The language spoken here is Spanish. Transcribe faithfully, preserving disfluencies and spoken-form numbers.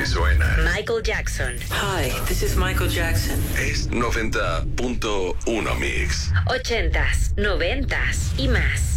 suena. Michael Jackson. Hi, this is Michael Jackson. Es noventa punto uno Mix. Ochentas, noventas y más.